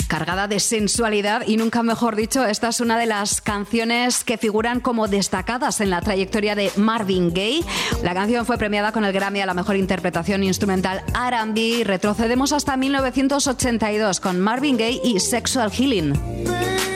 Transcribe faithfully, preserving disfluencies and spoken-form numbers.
cargada de sensualidad y nunca mejor dicho, esta es una de las canciones que figuran como destacadas en la trayectoria de Marvin Gaye. La canción fue premiada con el Grammy a la mejor interpretación instrumental R and B. Retrocedemos hasta mil novecientos ochenta y dos con Marvin Gaye y Sexual Healing.